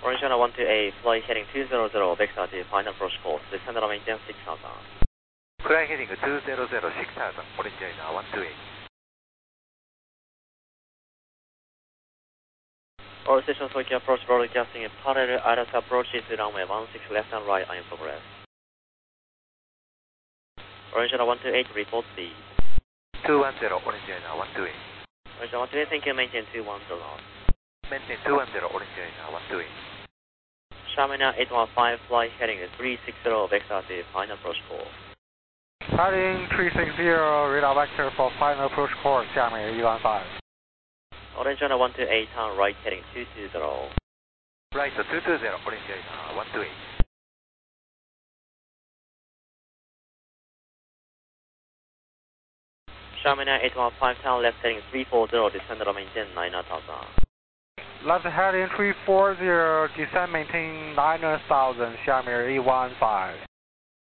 Orange China 128, fly heading 200, backside to final approach course, descend and maintain 6000. Fly heading 200, 6000, Orange China 128. All stations Tokyo approach broadcasting parallel ILS approaches to runway 16 left and right are in progress. Orange China 128, report speed. 210, Orange China 128. Orange China 128, thank you, maintain 210. Maintain 210, Orange China 128. Shamina 815, fly heading 360, backside to final approach course. Heading 360, radar vector for final approach course, Xiamen 115. Orange China 128, turn right heading 220. Right 220, Orange China 128. Shamina 815, turn left heading 340, descend and maintain 9000. Left heading 340, descend maintain 9000, Xiamen 815.